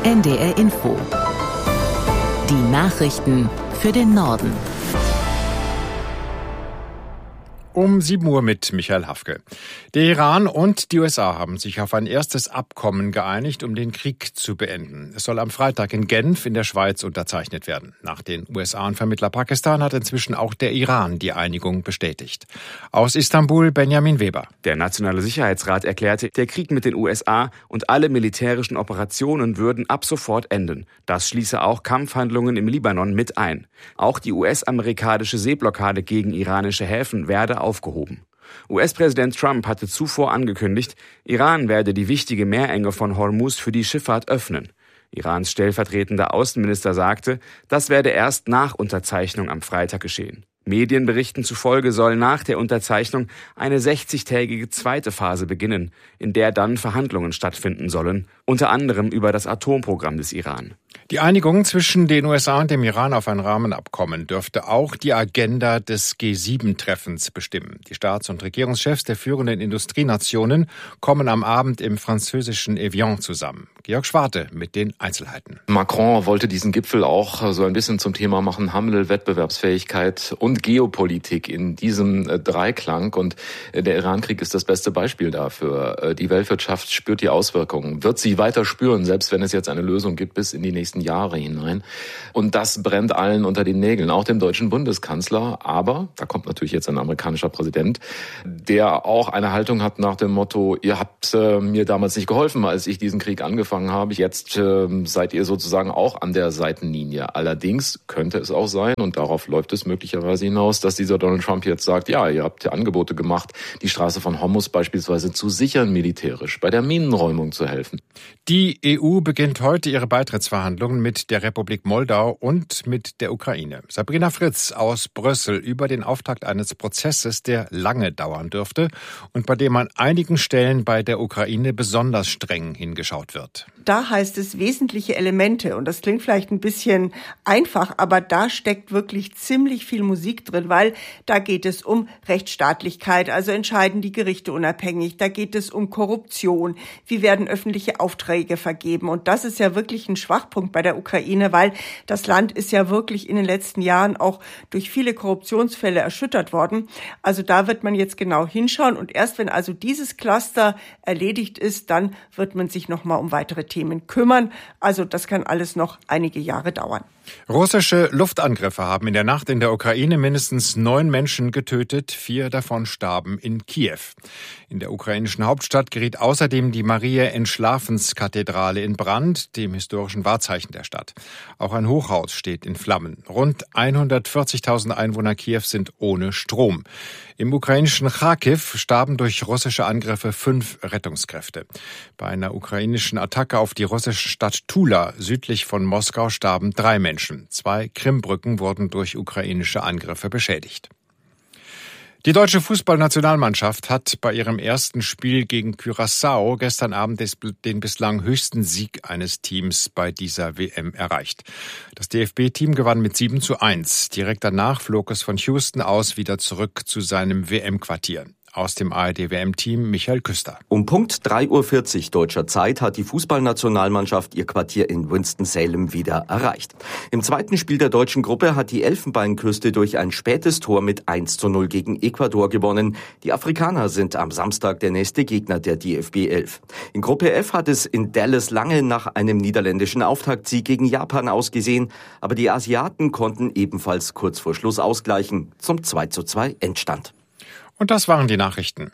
NDR Info. Die Nachrichten für den Norden. Um 7 Uhr mit Michael Hafke. Der Iran und die USA haben sich auf ein erstes Abkommen geeinigt, um den Krieg zu beenden. Es soll am Freitag in Genf in der Schweiz unterzeichnet werden. Nach den USA und Vermittler Pakistan hat inzwischen auch der Iran die Einigung bestätigt. Aus Istanbul Benjamin Weber. Der Nationale Sicherheitsrat erklärte, der Krieg mit den USA und alle militärischen Operationen würden ab sofort enden. Das schließe auch Kampfhandlungen im Libanon mit ein. Auch die US-amerikanische Seeblockade gegen iranische Häfen werde aufgehoben. US-Präsident Trump hatte zuvor angekündigt, Iran werde die wichtige Meerenge von Hormuz für die Schifffahrt öffnen. Irans stellvertretender Außenminister sagte, das werde erst nach Unterzeichnung am Freitag geschehen. Medienberichten zufolge soll nach der Unterzeichnung eine 60-tägige zweite Phase beginnen, in der dann Verhandlungen stattfinden sollen, unter anderem über das Atomprogramm des Iran. Die Einigung zwischen den USA und dem Iran auf ein Rahmenabkommen dürfte auch die Agenda des G7-Treffens bestimmen. Die Staats- und Regierungschefs der führenden Industrienationen kommen am Abend im französischen Evian zusammen. Georg Schwarte mit den Einzelheiten. Macron wollte diesen Gipfel auch so ein bisschen zum Thema machen, Handel, Wettbewerbsfähigkeit und Geopolitik in diesem Dreiklang. Und der Iran-Krieg ist das beste Beispiel dafür. Die Weltwirtschaft spürt die Auswirkungen, wird sie weiter spüren, selbst wenn es jetzt eine Lösung gibt bis in die nächsten Jahre hinein. Und das brennt allen unter den Nägeln, auch dem deutschen Bundeskanzler. Aber da kommt natürlich jetzt ein amerikanischer Präsident, der auch eine Haltung hat nach dem Motto, ihr habt mir damals nicht geholfen, als ich diesen Krieg angefangen habe. Jetzt seid ihr sozusagen auch an der Seitenlinie. Allerdings könnte es auch sein, und darauf läuft es möglicherweise hinaus, dass dieser Donald Trump jetzt sagt, ja, ihr habt ja Angebote gemacht, die Straße von Hormuz beispielsweise zu sichern militärisch, bei der Minenräumung zu helfen. Die EU beginnt heute ihre Beitrittsverhandlungen mit der Republik Moldau und mit der Ukraine. Sabrina Fritz aus Brüssel über den Auftakt eines Prozesses, der lange dauern dürfte und bei dem an einigen Stellen bei der Ukraine besonders streng hingeschaut wird. Da heißt es wesentliche Elemente, und das klingt vielleicht ein bisschen einfach, aber da steckt wirklich ziemlich viel Musik drin, weil da geht es um Rechtsstaatlichkeit, also entscheiden die Gerichte unabhängig, da geht es um Korruption, wie werden öffentliche Aufträge vergeben, und das ist ja wirklich ein Schwachpunkt bei der Ukraine, weil das Land ist ja wirklich in den letzten Jahren auch durch viele Korruptionsfälle erschüttert worden. Also da wird man jetzt genau hinschauen, und erst wenn also dieses Cluster erledigt ist, dann wird man sich nochmal um weitere Themen kümmern. Also das kann alles noch einige Jahre dauern. Russische Luftangriffe haben in der Nacht in der Ukraine mindestens 9 Menschen getötet, 4 davon starben in Kiew. In der ukrainischen Hauptstadt geriet außerdem die Mariä-Entschlafens-Kathedrale in Brand, dem historischen Wahrzeichen der Stadt. Auch ein Hochhaus steht in Flammen. Rund 140.000 Einwohner Kiews sind ohne Strom. Im ukrainischen Charkiw starben durch russische Angriffe 5 Rettungskräfte. Bei einer ukrainischen Attacke auf die russische Stadt Tula südlich von Moskau starben 3 Menschen. 2 Krimbrücken wurden durch ukrainische Angriffe beschädigt. Die deutsche Fußballnationalmannschaft hat bei ihrem ersten Spiel gegen Curaçao gestern Abend den bislang höchsten Sieg eines Teams bei dieser WM erreicht. Das DFB-Team gewann mit 7:1. Direkt danach flog es von Houston aus wieder zurück zu seinem WM-Quartier. Aus dem ARD-WM-Team Michael Küster. Um Punkt 3:40 Uhr deutscher Zeit hat die Fußballnationalmannschaft ihr Quartier in Winston-Salem wieder erreicht. Im zweiten Spiel der deutschen Gruppe hat die Elfenbeinküste durch ein spätes Tor mit 1:0 gegen Ecuador gewonnen. Die Afrikaner sind am Samstag der nächste Gegner der DFB 11. In Gruppe F hat es in Dallas lange nach einem niederländischen Auftaktsieg gegen Japan ausgesehen, aber die Asiaten konnten ebenfalls kurz vor Schluss ausgleichen zum 2:2 Endstand. Und das waren die Nachrichten.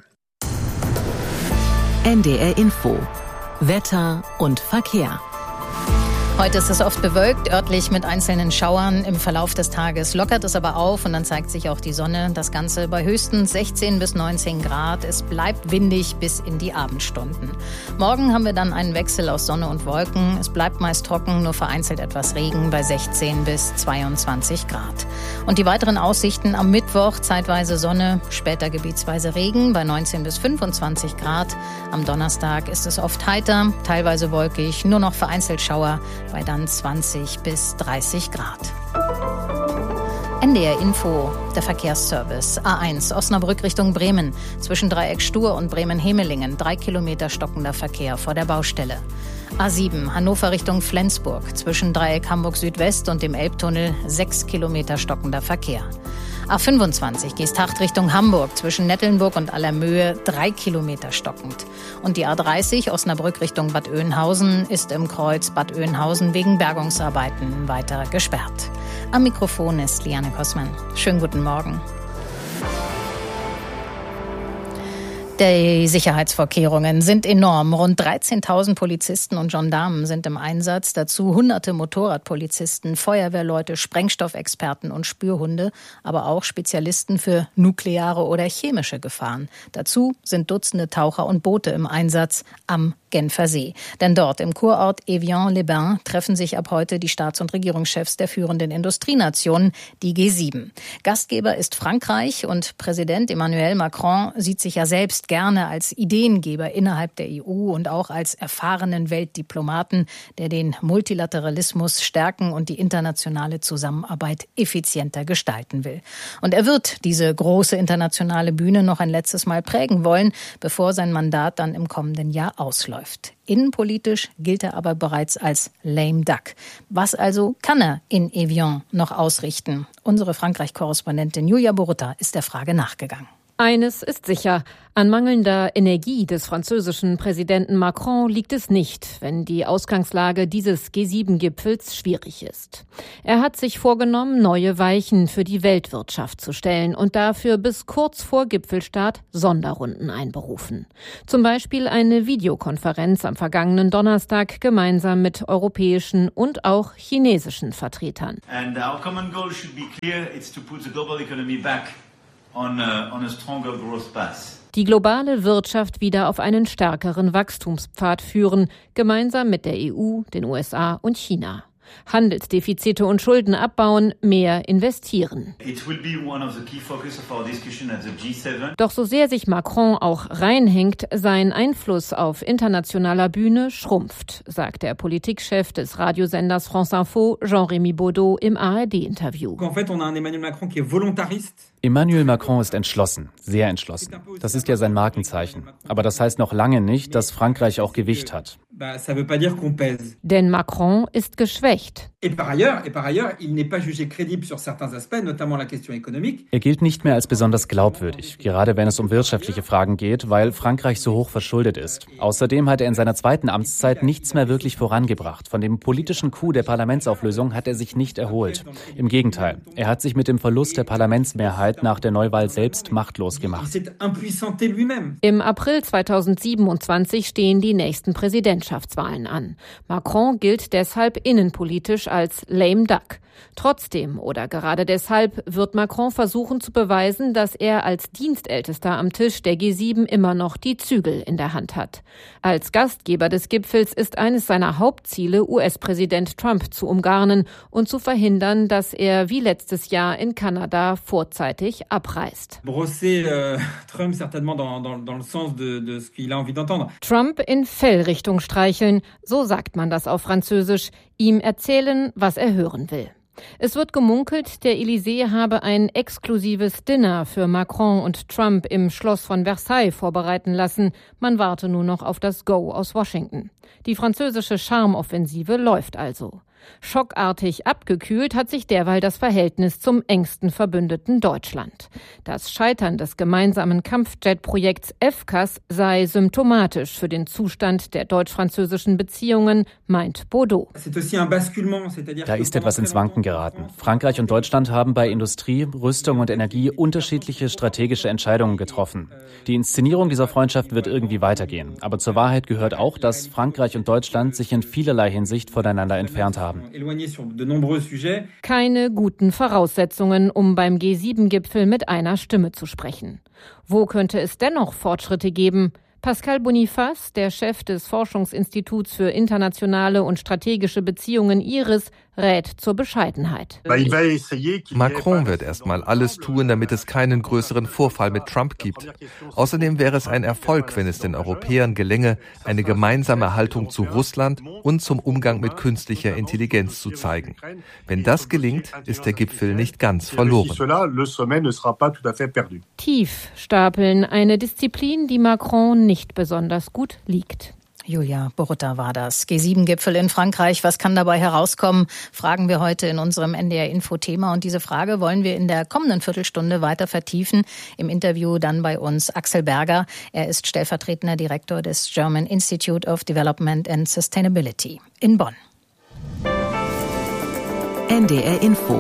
NDR Info. Wetter und Verkehr. Heute ist es oft bewölkt, örtlich mit einzelnen Schauern. Im Verlauf des Tages lockert es aber auf und dann zeigt sich auch die Sonne. Das Ganze bei höchstens 16 bis 19 Grad. Es bleibt windig bis in die Abendstunden. Morgen haben wir dann einen Wechsel aus Sonne und Wolken. Es bleibt meist trocken, nur vereinzelt etwas Regen bei 16 bis 22 Grad. Und die weiteren Aussichten am Mittwoch: zeitweise Sonne, später gebietsweise Regen bei 19 bis 25 Grad. Am Donnerstag ist es oft heiter, teilweise wolkig, nur noch vereinzelt Schauer bei dann 20 bis 30 Grad. NDR Info, der Verkehrsservice. A1 Osnabrück Richtung Bremen. Zwischen Dreieck Stur und Bremen-Hemelingen 3 Kilometer stockender Verkehr vor der Baustelle. A7 Hannover Richtung Flensburg. Zwischen Dreieck Hamburg Südwest und dem Elbtunnel 6 Kilometer stockender Verkehr. A25 Geesthacht Richtung Hamburg. Zwischen Nettelnburg und Allermöhe 3 Kilometer stockend. Und die A30 Osnabrück Richtung Bad Oeynhausen ist im Kreuz Bad Oeynhausen wegen Bergungsarbeiten weiter gesperrt. Am Mikrofon ist Liane Kossmann. Schönen guten Morgen. Die Sicherheitsvorkehrungen sind enorm. Rund 13.000 Polizisten und Gendarmen sind im Einsatz. Dazu hunderte Motorradpolizisten, Feuerwehrleute, Sprengstoffexperten und Spürhunde, aber auch Spezialisten für nukleare oder chemische Gefahren. Dazu sind Dutzende Taucher und Boote im Einsatz am Genfer See. Denn dort im Kurort Evian-les-Bains treffen sich ab heute die Staats- und Regierungschefs der führenden Industrienationen, die G7. Gastgeber ist Frankreich und Präsident Emmanuel Macron sieht sich ja selbst gerne als Ideengeber innerhalb der EU und auch als erfahrenen Weltdiplomaten, der den Multilateralismus stärken und die internationale Zusammenarbeit effizienter gestalten will. Und er wird diese große internationale Bühne noch ein letztes Mal prägen wollen, bevor sein Mandat dann im kommenden Jahr ausläuft. Innenpolitisch gilt er aber bereits als lame duck. Was also kann er in Evian noch ausrichten? Unsere Frankreich-Korrespondentin Julia Borutta ist der Frage nachgegangen. Eines ist sicher, an mangelnder Energie des französischen Präsidenten Macron liegt es nicht, wenn die Ausgangslage dieses G7-Gipfels schwierig ist. Er hat sich vorgenommen, neue Weichen für die Weltwirtschaft zu stellen und dafür bis kurz vor Gipfelstart Sonderrunden einberufen. Zum Beispiel eine Videokonferenz am vergangenen Donnerstag gemeinsam mit europäischen und auch chinesischen Vertretern. And our common goal should be clear, it's to put the global economy back on a stronger growth path. Die globale Wirtschaft wieder auf einen stärkeren Wachstumspfad führen, gemeinsam mit der EU, den USA und China. Handelsdefizite und Schulden abbauen, mehr investieren. Doch so sehr sich Macron auch reinhängt, sein Einfluss auf internationaler Bühne schrumpft, sagt der Politikchef des Radiosenders France Info, Jean-Rémy Baudot, im ARD-Interview. Emmanuel Macron ist entschlossen, sehr entschlossen. Das ist ja sein Markenzeichen. Aber das heißt noch lange nicht, dass Frankreich auch Gewicht hat. Denn Macron ist geschwächt. Er gilt nicht mehr als besonders glaubwürdig, gerade wenn es um wirtschaftliche Fragen geht, weil Frankreich so hoch verschuldet ist. Außerdem hat er in seiner zweiten Amtszeit nichts mehr wirklich vorangebracht. Von dem politischen Coup der Parlamentsauflösung hat er sich nicht erholt. Im Gegenteil, er hat sich mit dem Verlust der Parlamentsmehrheit nach der Neuwahl selbst machtlos gemacht. Im April 2027 stehen die nächsten Präsidentschaftswahlen an. Macron gilt deshalb innenpolitisch als lame duck. Trotzdem oder gerade deshalb wird Macron versuchen zu beweisen, dass er als Dienstältester am Tisch der G7 immer noch die Zügel in der Hand hat. Als Gastgeber des Gipfels ist eines seiner Hauptziele, US-Präsident Trump zu umgarnen und zu verhindern, dass er wie letztes Jahr in Kanada vorzeitig abreist. Trump in Fellrichtung streicheln, so sagt man das auf Französisch, ihm erzählen, was er hören will. Es wird gemunkelt, der Élysée habe ein exklusives Dinner für Macron und Trump im Schloss von Versailles vorbereiten lassen. Man warte nur noch auf das Go aus Washington. Die französische Charmeoffensive läuft also. Schockartig abgekühlt hat sich derweil das Verhältnis zum engsten Verbündeten Deutschland. Das Scheitern des gemeinsamen Kampfjet-Projekts FCAS sei symptomatisch für den Zustand der deutsch-französischen Beziehungen, meint Baudot. Da ist etwas ins Wanken geraten. Frankreich und Deutschland haben bei Industrie, Rüstung und Energie unterschiedliche strategische Entscheidungen getroffen. Die Inszenierung dieser Freundschaft wird irgendwie weitergehen. Aber zur Wahrheit gehört auch, dass Frankreich und Deutschland sich in vielerlei Hinsicht voneinander entfernt haben. Keine guten Voraussetzungen, um beim G7-Gipfel mit einer Stimme zu sprechen. Wo könnte es dennoch Fortschritte geben? Pascal Boniface, der Chef des Forschungsinstituts für internationale und strategische Beziehungen IRIS, rät zur Bescheidenheit. Macron wird erstmal alles tun, damit es keinen größeren Vorfall mit Trump gibt. Außerdem wäre es ein Erfolg, wenn es den Europäern gelänge, eine gemeinsame Haltung zu Russland und zum Umgang mit künstlicher Intelligenz zu zeigen. Wenn das gelingt, ist der Gipfel nicht ganz verloren. Tief stapeln, eine Disziplin, die Macron nicht besonders gut liegt. Julia Borutta war das. G7-Gipfel in Frankreich. Was kann dabei herauskommen? Fragen wir heute in unserem NDR-Info-Thema. Und diese Frage wollen wir in der kommenden Viertelstunde weiter vertiefen. Im Interview dann bei uns Axel Berger. Er ist stellvertretender Direktor des German Institute of Development and Sustainability in Bonn. NDR-Info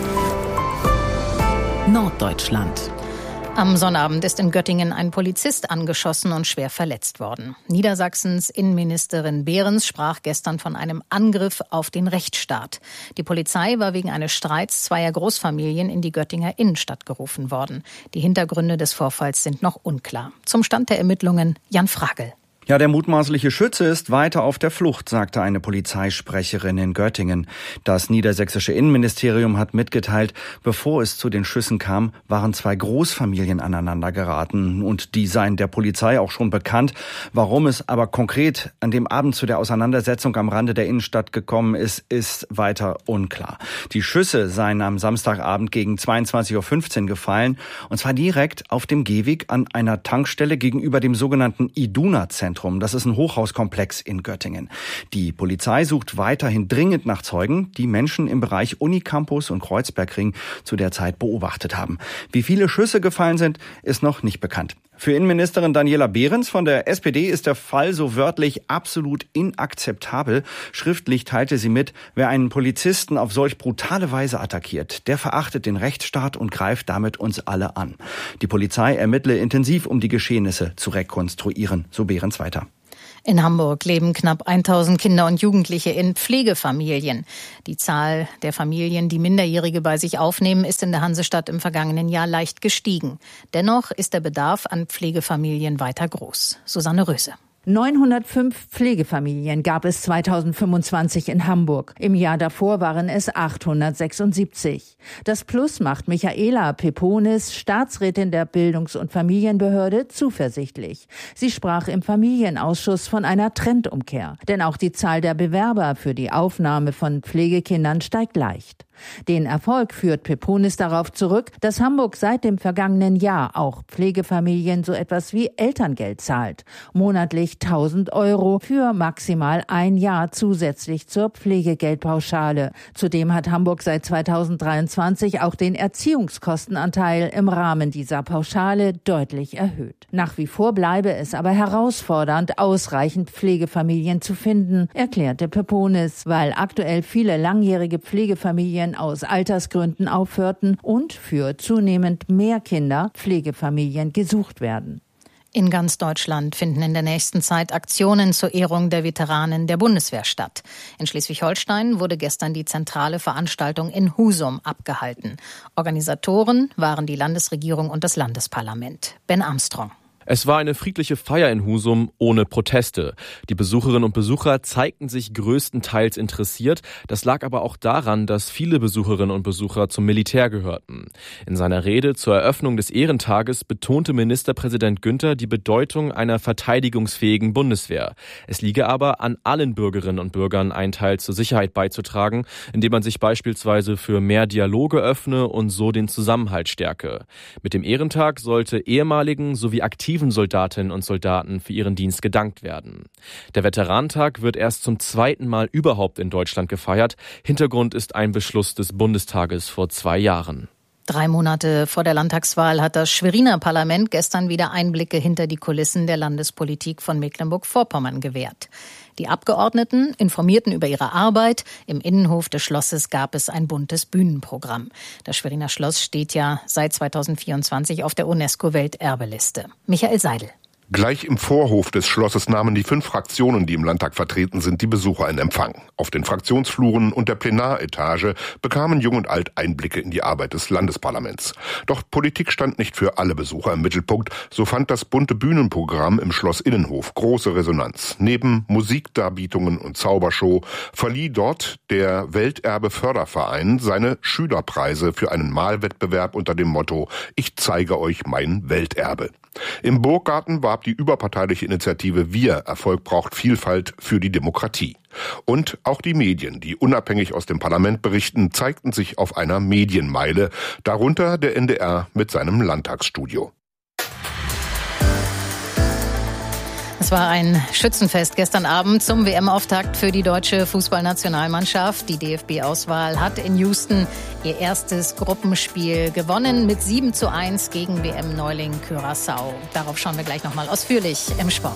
Norddeutschland. Am Sonnabend ist in Göttingen ein Polizist angeschossen und schwer verletzt worden. Niedersachsens Innenministerin Behrens sprach gestern von einem Angriff auf den Rechtsstaat. Die Polizei war wegen eines Streits zweier Großfamilien in die Göttinger Innenstadt gerufen worden. Die Hintergründe des Vorfalls sind noch unklar. Zum Stand der Ermittlungen Jan Fragel. Ja, der mutmaßliche Schütze ist weiter auf der Flucht, sagte eine Polizeisprecherin in Göttingen. Das niedersächsische Innenministerium hat mitgeteilt, bevor es zu den Schüssen kam, waren zwei Großfamilien aneinander geraten. Und die seien der Polizei auch schon bekannt. Warum es aber konkret an dem Abend zu der Auseinandersetzung am Rande der Innenstadt gekommen ist, ist weiter unklar. Die Schüsse seien am Samstagabend gegen 22.15 Uhr gefallen. Und zwar direkt auf dem Gehweg an einer Tankstelle gegenüber dem sogenannten Iduna-Zentrum. Das ist ein Hochhauskomplex in Göttingen. Die Polizei sucht weiterhin dringend nach Zeugen, die Menschen im Bereich Unicampus und Kreuzbergring zu der Zeit beobachtet haben. Wie viele Schüsse gefallen sind, ist noch nicht bekannt. Für Innenministerin Daniela Behrens von der SPD ist der Fall so wörtlich absolut inakzeptabel. Schriftlich teilte sie mit, wer einen Polizisten auf solch brutale Weise attackiert, der verachtet den Rechtsstaat und greift damit uns alle an. Die Polizei ermittle intensiv, um die Geschehnisse zu rekonstruieren, so Behrens weiter. In Hamburg leben knapp 1000 Kinder und Jugendliche in Pflegefamilien. Die Zahl der Familien, die Minderjährige bei sich aufnehmen, ist in der Hansestadt im vergangenen Jahr leicht gestiegen. Dennoch ist der Bedarf an Pflegefamilien weiter groß. Susanne Röse. 905 Pflegefamilien gab es 2025 in Hamburg. Im Jahr davor waren es 876. Das Plus macht Michaela Peponis, Staatsrätin der Bildungs- und Familienbehörde, zuversichtlich. Sie sprach im Familienausschuss von einer Trendumkehr. Denn auch die Zahl der Bewerber für die Aufnahme von Pflegekindern steigt leicht. Den Erfolg führt Peponis darauf zurück, dass Hamburg seit dem vergangenen Jahr auch Pflegefamilien so etwas wie Elterngeld zahlt. Monatlich 1.000 € für maximal ein Jahr zusätzlich zur Pflegegeldpauschale. Zudem hat Hamburg seit 2023 auch den Erziehungskostenanteil im Rahmen dieser Pauschale deutlich erhöht. Nach wie vor bleibe es aber herausfordernd, ausreichend Pflegefamilien zu finden, erklärte Peponis, weil aktuell viele langjährige Pflegefamilien aus Altersgründen aufhörten und für zunehmend mehr Kinder Pflegefamilien gesucht werden. In ganz Deutschland finden in der nächsten Zeit Aktionen zur Ehrung der Veteranen der Bundeswehr statt. In Schleswig-Holstein wurde gestern die zentrale Veranstaltung in Husum abgehalten. Organisatoren waren die Landesregierung und das Landesparlament. Ben Armstrong. Es war eine friedliche Feier in Husum ohne Proteste. Die Besucherinnen und Besucher zeigten sich größtenteils interessiert. Das lag aber auch daran, dass viele Besucherinnen und Besucher zum Militär gehörten. In seiner Rede zur Eröffnung des Ehrentages betonte Ministerpräsident Günther die Bedeutung einer verteidigungsfähigen Bundeswehr. Es liege aber an allen Bürgerinnen und Bürgern, einen Teil zur Sicherheit beizutragen, indem man sich beispielsweise für mehr Dialoge öffne und so den Zusammenhalt stärke. Mit dem Ehrentag sollte ehemaligen sowie aktiven Soldatinnen und Soldaten für ihren Dienst gedankt werden. Der Veteranentag wird erst zum zweiten Mal überhaupt in Deutschland gefeiert. Hintergrund ist ein Beschluss des Bundestages vor 2 Jahren. 3 Monate vor der Landtagswahl hat das Schweriner Parlament gestern wieder Einblicke hinter die Kulissen der Landespolitik von Mecklenburg-Vorpommern gewährt. Die Abgeordneten informierten über ihre Arbeit. Im Innenhof des Schlosses gab es ein buntes Bühnenprogramm. Das Schweriner Schloss steht ja seit 2024 auf der UNESCO-Welterbeliste. Michael Seidel. Gleich im Vorhof des Schlosses nahmen die 5 Fraktionen, die im Landtag vertreten sind, die Besucher in Empfang. Auf den Fraktionsfluren und der Plenaretage bekamen Jung und Alt Einblicke in die Arbeit des Landesparlaments. Doch Politik stand nicht für alle Besucher im Mittelpunkt. So fand das bunte Bühnenprogramm im Schloss Innenhof große Resonanz. Neben Musikdarbietungen und Zaubershow verlieh dort der Welterbe-Förderverein seine Schülerpreise für einen Malwettbewerb unter dem Motto »Ich zeige euch mein Welterbe«. Im Burggarten warb die überparteiliche Initiative Wir, Erfolg braucht Vielfalt für die Demokratie. Und auch die Medien, die unabhängig aus dem Parlament berichten, zeigten sich auf einer Medienmeile, darunter der NDR mit seinem Landtagsstudio. Das Das war ein Schützenfest gestern Abend zum WM-Auftakt für die deutsche Fußballnationalmannschaft. Die DFB-Auswahl hat in Houston ihr erstes Gruppenspiel gewonnen mit 7:1 gegen WM-Neuling Curaçao. Darauf schauen wir gleich nochmal ausführlich im Sport.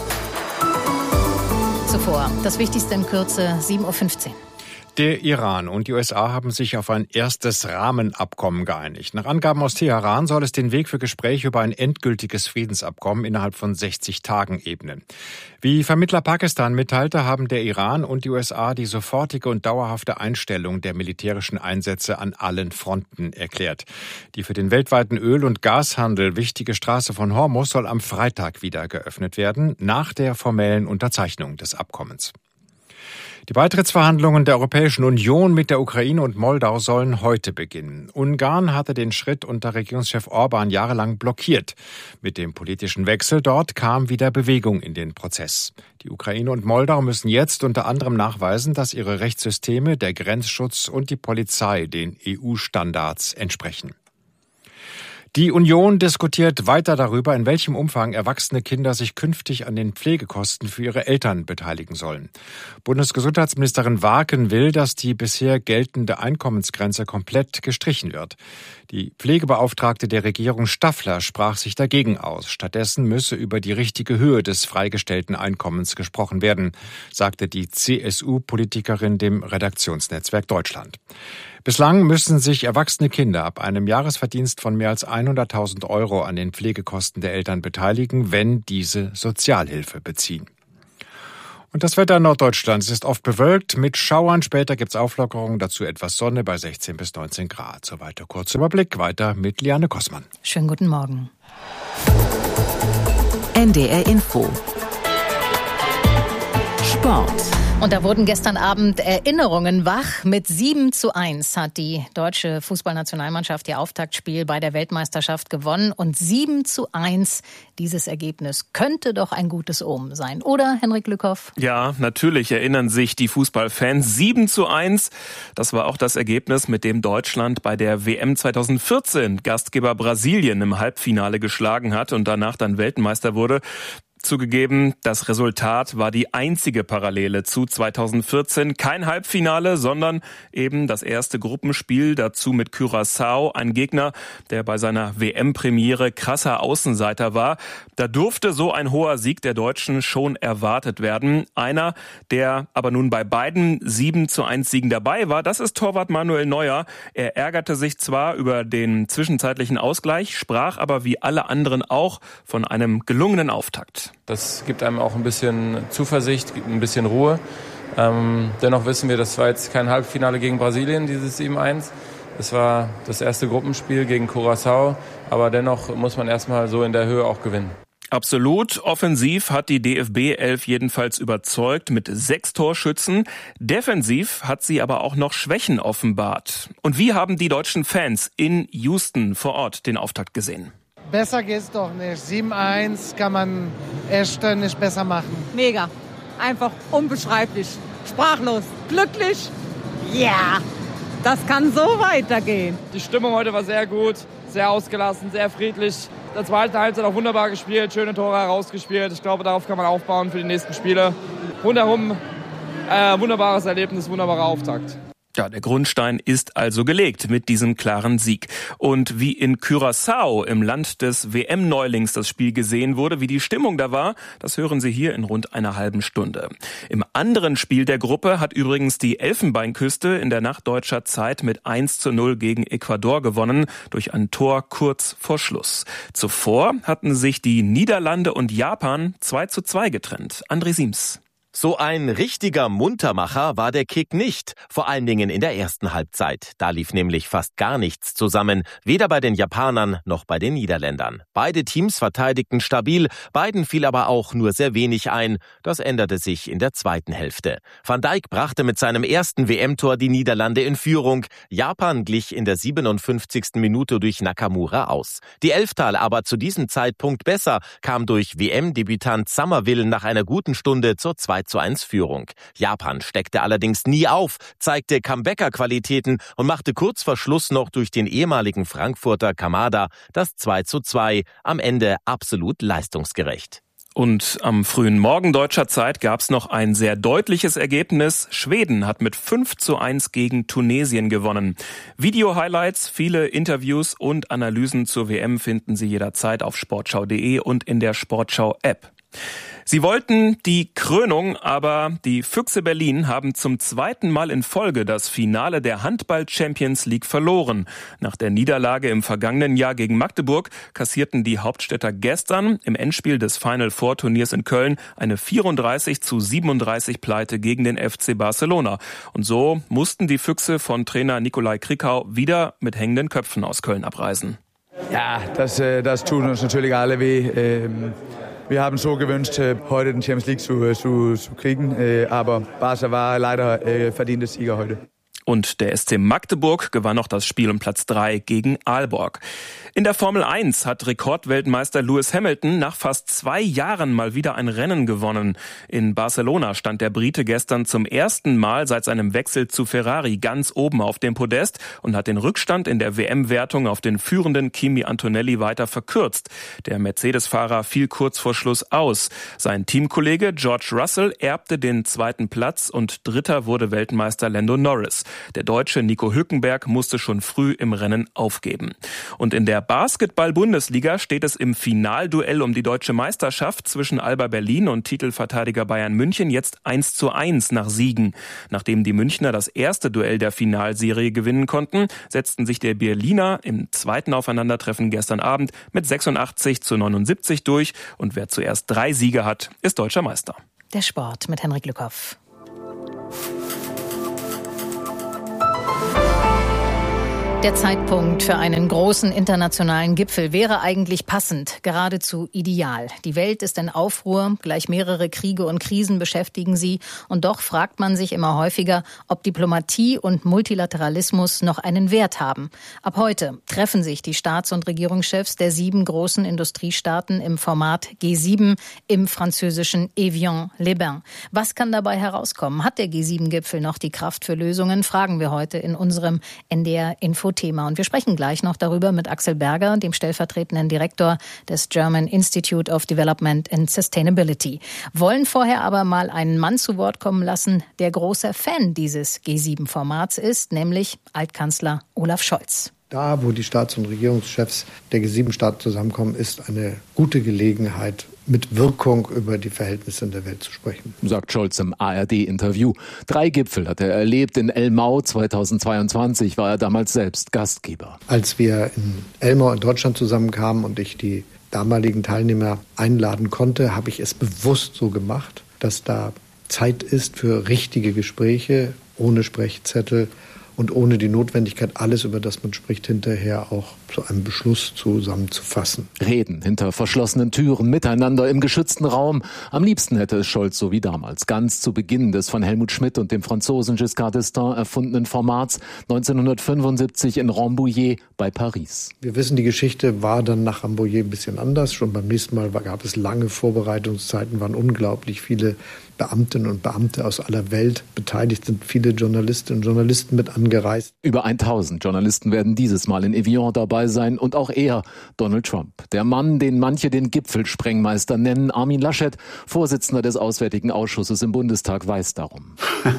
Zuvor das Wichtigste in Kürze, 7:15 Uhr. Der Iran und die USA haben sich auf ein erstes Rahmenabkommen geeinigt. Nach Angaben aus Teheran soll es den Weg für Gespräche über ein endgültiges Friedensabkommen innerhalb von 60 Tagen ebnen. Wie Vermittler Pakistan mitteilte, haben der Iran und die USA die sofortige und dauerhafte Einstellung der militärischen Einsätze an allen Fronten erklärt. Die für den weltweiten Öl- und Gashandel wichtige Straße von Hormuz soll am Freitag wieder geöffnet werden, nach der formellen Unterzeichnung des Abkommens. Die Beitrittsverhandlungen der Europäischen Union mit der Ukraine und Moldau sollen heute beginnen. Ungarn hatte den Schritt unter Regierungschef Orban jahrelang blockiert. Mit dem politischen Wechsel dort kam wieder Bewegung in den Prozess. Die Ukraine und Moldau müssen jetzt unter anderem nachweisen, dass ihre Rechtssysteme, der Grenzschutz und die Polizei den EU-Standards entsprechen. Die Union diskutiert weiter darüber, in welchem Umfang erwachsene Kinder sich künftig an den Pflegekosten für ihre Eltern beteiligen sollen. Bundesgesundheitsministerin Warken will, dass die bisher geltende Einkommensgrenze komplett gestrichen wird. Die Pflegebeauftragte der Regierung Staffler sprach sich dagegen aus. Stattdessen müsse über die richtige Höhe des freigestellten Einkommens gesprochen werden, sagte die CSU-Politikerin dem Redaktionsnetzwerk Deutschland. Bislang müssen sich erwachsene Kinder ab einem Jahresverdienst von mehr als 100.000 € an den Pflegekosten der Eltern beteiligen, wenn diese Sozialhilfe beziehen. Und das Wetter in Norddeutschland ist oft bewölkt mit Schauern. Später gibt's Auflockerungen, dazu etwas Sonne bei 16 bis 19 Grad. Soweit der kurze Überblick. Weiter mit Liane Kossmann. Schönen guten Morgen. NDR Info. Sport. Und da wurden gestern Abend Erinnerungen wach. Mit 7:1 hat die deutsche Fußballnationalmannschaft ihr Auftaktspiel bei der Weltmeisterschaft gewonnen. Und 7:1, dieses Ergebnis könnte doch ein gutes Omen sein. Oder, Henrik Lückhoff? Ja, natürlich erinnern sich die Fußballfans. 7:1, das war auch das Ergebnis, mit dem Deutschland bei der WM 2014 Gastgeber Brasilien im Halbfinale geschlagen hat und danach dann Weltmeister wurde. Zugegeben, das Resultat war die einzige Parallele zu 2014. Kein Halbfinale, sondern eben das erste Gruppenspiel, dazu mit Curaçao, ein Gegner, der bei seiner WM-Premiere krasser Außenseiter war. Da durfte so ein hoher Sieg der Deutschen schon erwartet werden. Einer, der aber nun bei beiden 7:1 Siegen dabei war, das ist Torwart Manuel Neuer. Er ärgerte sich zwar über den zwischenzeitlichen Ausgleich, sprach aber wie alle anderen auch von einem gelungenen Auftakt. Das gibt einem auch ein bisschen Zuversicht, ein bisschen Ruhe. Dennoch wissen wir, das war jetzt kein Halbfinale gegen Brasilien, dieses 7:1. Es war das erste Gruppenspiel gegen Curaçao, aber dennoch muss man erstmal so in der Höhe auch gewinnen. Absolut. Offensiv hat die DFB-11 jedenfalls überzeugt mit 6 Torschützen. Defensiv hat sie aber auch noch Schwächen offenbart. Und wie haben die deutschen Fans in Houston vor Ort den Auftakt gesehen? Besser geht's doch nicht. 7:1 kann man echt nicht besser machen. Mega. Einfach unbeschreiblich. Sprachlos. Glücklich. Ja. Das kann so weitergehen. Die Stimmung heute war sehr gut, sehr ausgelassen, sehr friedlich. Der zweite Halbzeit auch wunderbar gespielt, schöne Tore herausgespielt. Ich glaube, darauf kann man aufbauen für die nächsten Spiele. Rundherum wunderbares Erlebnis, wunderbarer Auftakt. Ja, der Grundstein ist also gelegt mit diesem klaren Sieg. Und wie in Curaçao im Land des WM-Neulings das Spiel gesehen wurde, wie die Stimmung da war, das hören Sie hier in rund einer halben Stunde. Im anderen Spiel der Gruppe hat übrigens die Elfenbeinküste in der Nacht deutscher Zeit mit 1:0 gegen Ecuador gewonnen, durch ein Tor kurz vor Schluss. Zuvor hatten sich die Niederlande und Japan 2:2 getrennt. André Siems. So ein richtiger Muntermacher war der Kick nicht, vor allen Dingen in der ersten Halbzeit. Da lief nämlich fast gar nichts zusammen, weder bei den Japanern noch bei den Niederländern. Beide Teams verteidigten stabil, beiden fiel aber auch nur sehr wenig ein. Das änderte sich in der zweiten Hälfte. Van Dijk brachte mit seinem ersten WM-Tor die Niederlande in Führung. Japan glich in der 57. Minute durch Nakamura aus. Die Elftal aber zu diesem Zeitpunkt besser, kam durch WM-Debütant Summerville nach einer guten Stunde zur 2:1 Führung. Japan steckte allerdings nie auf, zeigte Comebacker-Qualitäten und machte kurz vor Schluss noch durch den ehemaligen Frankfurter Kamada das 2:2, am Ende absolut leistungsgerecht. Und am frühen Morgen deutscher Zeit gab es noch ein sehr deutliches Ergebnis. Schweden hat mit 5:1 gegen Tunesien gewonnen. Video-Highlights, viele Interviews und Analysen zur WM finden Sie jederzeit auf sportschau.de und in der Sportschau-App. Sie wollten die Krönung, aber die Füchse Berlin haben zum zweiten Mal in Folge das Finale der Handball-Champions League verloren. Nach der Niederlage im vergangenen Jahr gegen Magdeburg kassierten die Hauptstädter gestern im Endspiel des Final-Four-Turniers in Köln eine 34:37 Pleite gegen den FC Barcelona. Und so mussten die Füchse von Trainer Nikolai Krikau wieder mit hängenden Köpfen aus Köln abreisen. Ja, das tut uns natürlich alle weh. Wir haben so gewünscht, heute den Champions League zu kriegen, aber Barca war leider verdiente Sieger heute. Und der SC Magdeburg gewann noch das Spiel um Platz 3 gegen Aalborg. In der Formel 1 hat Rekordweltmeister Lewis Hamilton nach fast 2 Jahren mal wieder ein Rennen gewonnen. In Barcelona stand der Brite gestern zum ersten Mal seit seinem Wechsel zu Ferrari ganz oben auf dem Podest und hat den Rückstand in der WM-Wertung auf den führenden Kimi Antonelli weiter verkürzt. Der Mercedes-Fahrer fiel kurz vor Schluss aus. Sein Teamkollege George Russell erbte den zweiten Platz und Dritter wurde Weltmeister Lando Norris. Der Deutsche Nico Hülkenberg musste schon früh im Rennen aufgeben. Und in der Basketball-Bundesliga steht es im Finalduell um die deutsche Meisterschaft zwischen Alba Berlin und Titelverteidiger Bayern München jetzt 1:1 nach Siegen. Nachdem die Münchner das erste Duell der Finalserie gewinnen konnten, setzten sich der Berliner im zweiten Aufeinandertreffen gestern Abend mit 86:79 durch. Und wer zuerst 3 Siege hat, ist deutscher Meister. Der Sport mit Henrik Lückhoff. Der Zeitpunkt für einen großen internationalen Gipfel wäre eigentlich passend, geradezu ideal. Die Welt ist in Aufruhr, gleich mehrere Kriege und Krisen beschäftigen sie. Und doch fragt man sich immer häufiger, ob Diplomatie und Multilateralismus noch einen Wert haben. Ab heute treffen sich die Staats- und Regierungschefs der 7 großen Industriestaaten im Format G7 im französischen Évian-les-Bains. Was kann dabei herauskommen? Hat der G7-Gipfel noch die Kraft für Lösungen? Fragen wir heute in unserem NDR-Info-Thema. Und wir sprechen gleich noch darüber mit Axel Berger, dem stellvertretenden Direktor des German Institute of Development and Sustainability. Wollen vorher aber mal einen Mann zu Wort kommen lassen, der großer Fan dieses G7-Formats ist, nämlich Altkanzler Olaf Scholz. Da, wo die Staats- und Regierungschefs der G7-Staaten zusammenkommen, ist eine gute Gelegenheit, mit Wirkung über die Verhältnisse in der Welt zu sprechen. Sagt Scholz im ARD-Interview. 3 Gipfel hat er erlebt. In Elmau 2022 war er damals selbst Gastgeber. Als wir in Elmau in Deutschland zusammenkamen und ich die damaligen Teilnehmer einladen konnte, habe ich es bewusst so gemacht, dass da Zeit ist für richtige Gespräche, ohne Sprechzettel und ohne die Notwendigkeit, alles, über das man spricht, hinterher auch zu einem Beschluss zusammenzufassen. Reden hinter verschlossenen Türen, miteinander im geschützten Raum. Am liebsten hätte es Scholz so wie damals, ganz zu Beginn des von Helmut Schmidt und dem Franzosen Giscard d'Estaing erfundenen Formats 1975 in Rambouillet bei Paris. Wir wissen, die Geschichte war dann nach Rambouillet ein bisschen anders. Schon beim nächsten Mal gab es lange Vorbereitungszeiten, waren unglaublich viele Beamtinnen und Beamte aus aller Welt beteiligt, sind viele Journalistinnen und Journalisten mit angereist. Über 1000 Journalisten werden dieses Mal in Evian dabei sein und auch er, Donald Trump. Der Mann, den manche den Gipfelsprengmeister nennen, Armin Laschet, Vorsitzender des Auswärtigen Ausschusses im Bundestag, weiß darum.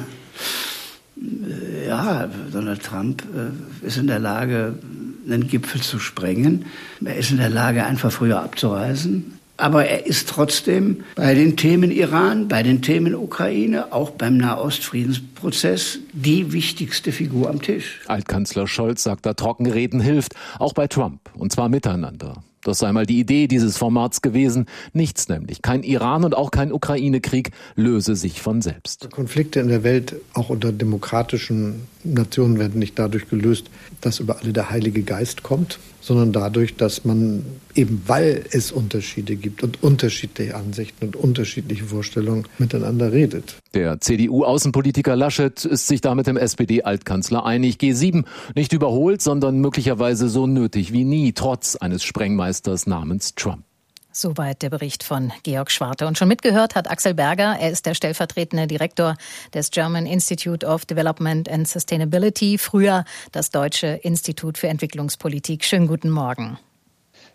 Ja, Donald Trump ist in der Lage, einen Gipfel zu sprengen. Er ist in der Lage, einfach früher abzureisen. Aber er ist trotzdem bei den Themen Iran, bei den Themen Ukraine, auch beim Nahostfriedensprozess die wichtigste Figur am Tisch. Altkanzler Scholz sagt, da Trockenreden hilft, auch bei Trump, und zwar miteinander. Das sei mal die Idee dieses Formats gewesen. Nichts nämlich. Kein Iran und auch kein Ukraine-Krieg löse sich von selbst. Konflikte in der Welt, auch unter demokratischen Nationen, werden nicht dadurch gelöst, dass über alle der Heilige Geist kommt, sondern dadurch, dass man eben, weil es Unterschiede gibt und unterschiedliche Ansichten und unterschiedliche Vorstellungen, miteinander redet. Der CDU-Außenpolitiker Laschet ist sich da mit dem SPD-Altkanzler einig. G7 nicht überholt, sondern möglicherweise so nötig wie nie, trotz eines Sprengmeisters namens Trump. Soweit der Bericht von Georg Schwarte. Und schon mitgehört hat Axel Berger. Er ist der stellvertretende Direktor des German Institute of Development and Sustainability, früher das Deutsche Institut für Entwicklungspolitik. Schönen guten Morgen.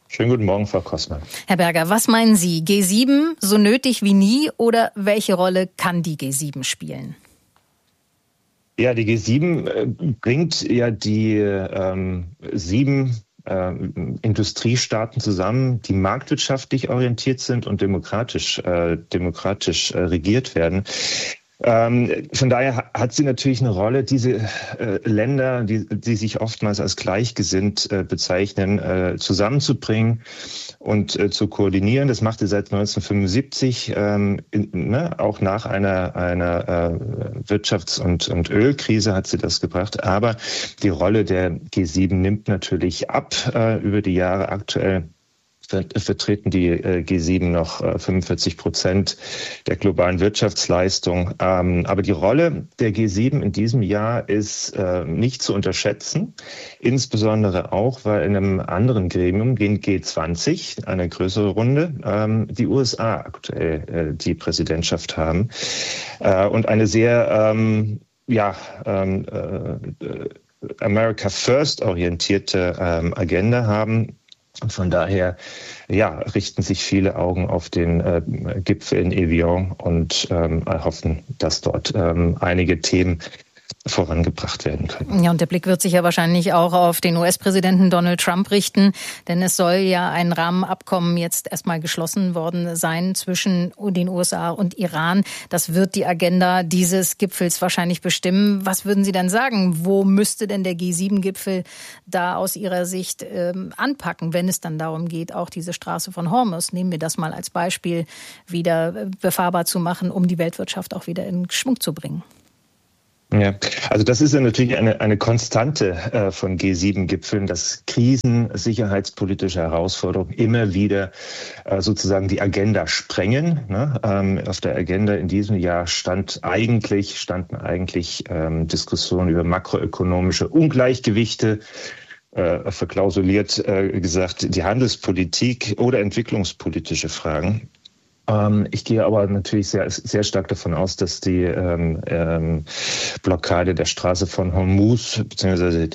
Schönen guten Morgen, Frau Kostner. Herr Berger, was meinen Sie? G7 so nötig wie nie oder welche Rolle kann die G7 spielen? Ja, die G7 bringt ja die 7 Industriestaaten zusammen, die marktwirtschaftlich orientiert sind und demokratisch regiert werden. Von daher hat sie natürlich eine Rolle, diese Länder, die sich oftmals als gleichgesinnt bezeichnen, zusammenzubringen und zu koordinieren. Das macht sie seit 1975, auch nach einer Wirtschafts- und Ölkrise hat sie das gebracht. Aber die Rolle der G7 nimmt natürlich ab über die Jahre. Aktuell vertreten die G7 noch 45% der globalen Wirtschaftsleistung. Aber die Rolle der G7 in diesem Jahr ist nicht zu unterschätzen, insbesondere auch, weil in einem anderen Gremium, den G20, eine größere Runde, die USA aktuell die Präsidentschaft haben und eine sehr America First orientierte Agenda haben. Und von daher, richten sich viele Augen auf den Gipfel in Evian und hoffen, dass dort einige Themen vorangebracht werden können. Ja, und der Blick wird sich ja wahrscheinlich auch auf den US-Präsidenten Donald Trump richten, denn es soll ja ein Rahmenabkommen jetzt erstmal geschlossen worden sein zwischen den USA und Iran. Das wird die Agenda dieses Gipfels wahrscheinlich bestimmen. Was würden Sie denn sagen? Wo müsste denn der G7-Gipfel da aus Ihrer Sicht anpacken, wenn es dann darum geht, auch diese Straße von Hormuz, nehmen wir das mal als Beispiel, wieder befahrbar zu machen, um die Weltwirtschaft auch wieder in Schwung zu bringen? Ja, also das ist ja natürlich eine Konstante von G7-Gipfeln, dass Krisen, sicherheitspolitische Herausforderungen immer wieder sozusagen die Agenda sprengen. Ne? Auf der Agenda in diesem Jahr standen eigentlich Diskussionen über makroökonomische Ungleichgewichte, verklausuliert gesagt, die Handelspolitik oder entwicklungspolitische Fragen. Ich gehe aber natürlich sehr, sehr stark davon aus, dass die Blockade der Straße von Hormuz beziehungsweise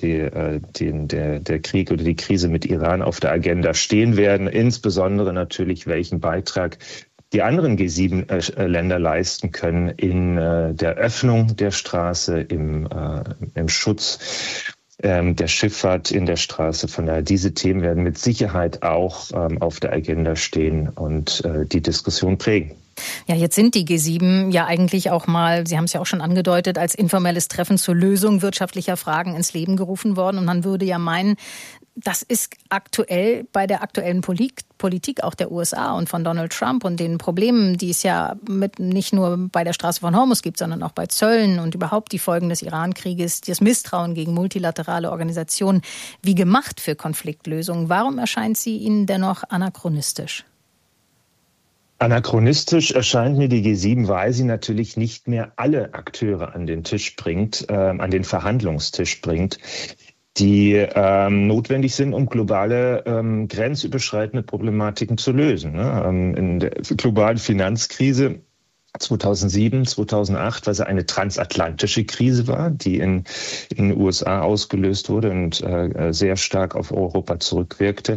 der Krieg oder die Krise mit Iran auf der Agenda stehen werden. Insbesondere natürlich, welchen Beitrag die anderen G7-Länder leisten können in der Öffnung der Straße, im Schutz der Schifffahrt in der Straße. Von daher, diese Themen werden mit Sicherheit auch auf der Agenda stehen und die Diskussion prägen. Ja, jetzt sind die G7 ja eigentlich auch mal, Sie haben es ja auch schon angedeutet, als informelles Treffen zur Lösung wirtschaftlicher Fragen ins Leben gerufen worden. Und man würde ja meinen, das ist aktuell bei der aktuellen Politik auch der USA und von Donald Trump und den Problemen, die es ja nicht nur bei der Straße von Hormuz gibt, sondern auch bei Zöllen und überhaupt die Folgen des Iran-Krieges, das Misstrauen gegen multilaterale Organisationen, wie gemacht für Konfliktlösungen. Warum erscheint sie Ihnen dennoch anachronistisch? Anachronistisch erscheint mir die G7, weil sie natürlich nicht mehr alle Akteure an den Tisch bringt, an den Verhandlungstisch bringt, die notwendig sind, um globale grenzüberschreitende Problematiken zu lösen. Ne? In der globalen Finanzkrise 2007, 2008, weil es eine transatlantische Krise war, die in den USA ausgelöst wurde und sehr stark auf Europa zurückwirkte,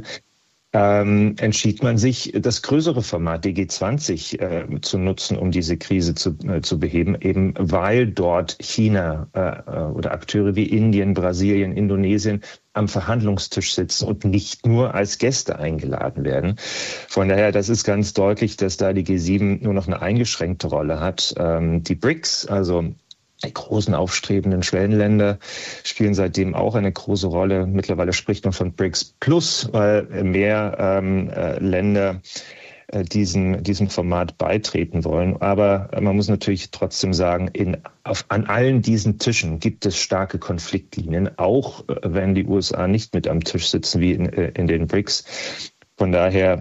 entschied man sich, das größere Format, die G20, zu nutzen, um diese Krise zu beheben, eben weil dort China oder Akteure wie Indien, Brasilien, Indonesien am Verhandlungstisch sitzen und nicht nur als Gäste eingeladen werden. Von daher, das ist ganz deutlich, dass da die G7 nur noch eine eingeschränkte Rolle hat. Die BRICS, also die großen aufstrebenden Schwellenländer, spielen seitdem auch eine große Rolle. Mittlerweile spricht man von BRICS Plus, weil mehr Länder diesem Format beitreten wollen. Aber man muss natürlich trotzdem sagen, an allen diesen Tischen gibt es starke Konfliktlinien, auch wenn die USA nicht mit am Tisch sitzen wie in den BRICS. Von daher,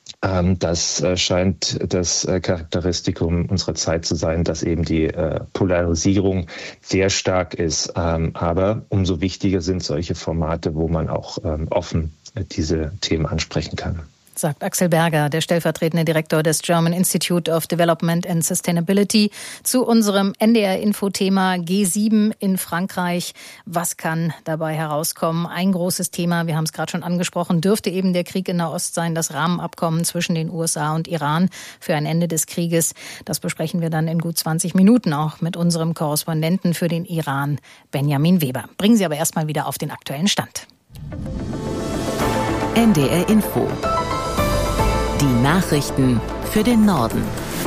das scheint das Charakteristikum unserer Zeit zu sein, dass eben die Polarisierung sehr stark ist. Aber umso wichtiger sind solche Formate, wo man auch offen diese Themen ansprechen kann. sagt Axel Berger, der stellvertretende Direktor des German Institute of Development and Sustainability, zu unserem NDR-Info-Thema G7 in Frankreich. Was kann dabei herauskommen? Ein großes Thema, wir haben es gerade schon angesprochen, dürfte eben der Krieg in Nahost sein, das Rahmenabkommen zwischen den USA und Iran für ein Ende des Krieges. Das besprechen wir dann in gut 20 Minuten auch mit unserem Korrespondenten für den Iran, Benjamin Weber. Bringen Sie aber erstmal wieder auf den aktuellen Stand. NDR Info. Die Nachrichten für den Norden.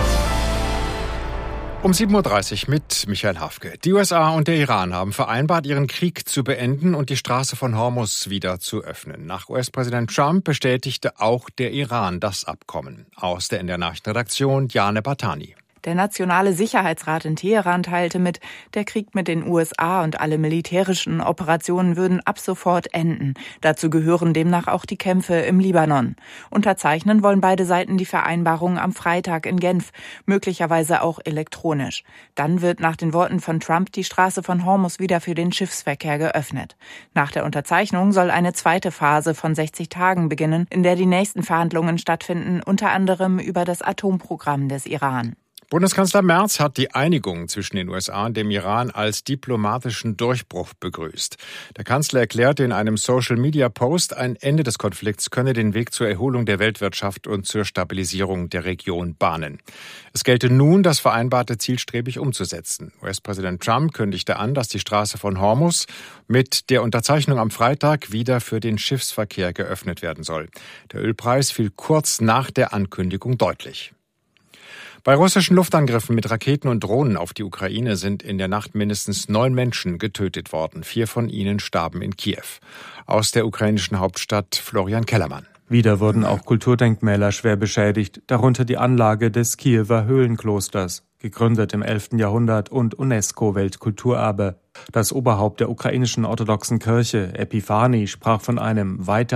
Um 7.30 Uhr mit Michael Hafke. Die USA und der Iran haben vereinbart, ihren Krieg zu beenden und die Straße von Hormuz wieder zu öffnen. Nach US-Präsident Trump bestätigte auch der Iran das Abkommen. Aus der NDR Nachrichtenredaktion Jane Bartani. Der Nationale Sicherheitsrat in Teheran teilte mit, der Krieg mit den USA und alle militärischen Operationen würden ab sofort enden. Dazu gehören demnach auch die Kämpfe im Libanon. Unterzeichnen wollen beide Seiten die Vereinbarung am Freitag in Genf, möglicherweise auch elektronisch. Dann wird nach den Worten von Trump die Straße von Hormuz wieder für den Schiffsverkehr geöffnet. Nach der Unterzeichnung soll eine zweite Phase von 60 Tagen beginnen, in der die nächsten Verhandlungen stattfinden, unter anderem über das Atomprogramm des Iran. Bundeskanzler Merz hat die Einigung zwischen den USA und dem Iran als diplomatischen Durchbruch begrüßt. Der Kanzler erklärte in einem Social-Media-Post, ein Ende des Konflikts könne den Weg zur Erholung der Weltwirtschaft und zur Stabilisierung der Region bahnen. Es gelte nun, das vereinbarte zielstrebig umzusetzen. US-Präsident Trump kündigte an, dass die Straße von Hormuz mit der Unterzeichnung am Freitag wieder für den Schiffsverkehr geöffnet werden soll. Der Ölpreis fiel kurz nach der Ankündigung deutlich. Bei russischen Luftangriffen mit Raketen und Drohnen auf die Ukraine sind in der Nacht mindestens 9 Menschen getötet worden. 4 von ihnen starben in Kiew. Aus der ukrainischen Hauptstadt Florian Kellermann. Wieder wurden auch Kulturdenkmäler schwer beschädigt, darunter die Anlage des Kiewer Höhlenklosters, gegründet im 11. Jahrhundert und UNESCO-Weltkulturerbe. Das Oberhaupt der ukrainischen orthodoxen Kirche, Epiphani, sprach von einem weiteren